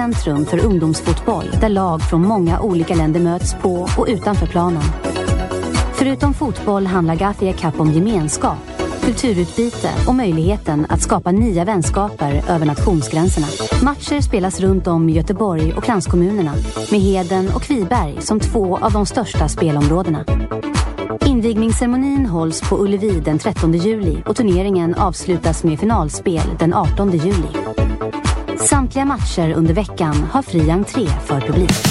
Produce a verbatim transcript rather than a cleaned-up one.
centrum för ungdomsfotboll där lag från många olika länder möts på och utanför planen. Förutom fotboll handlar Gathia Cup om gemenskap, kulturutbyte och möjligheten att skapa nya vänskaper över nationsgränserna. Matcher spelas runt om i Göteborg och kranskommunerna med Heden och Kviberg som två av de största spelområdena. Invigningsceremonin hålls på Ullevi den trettonde juli och turneringen avslutas med finalspel den artonde juli. Samtliga matcher under veckan har fri entré för publik.